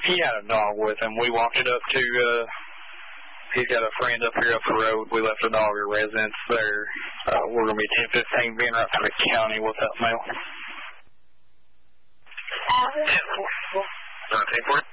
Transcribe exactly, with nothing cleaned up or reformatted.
he had a dog with him. We walked it up to, uh, he's got a friend up here up the road. We left a dog at residence there. Uh, we're going to be ten fifteen being right to the county with that mail. ten four. Uh, ten four.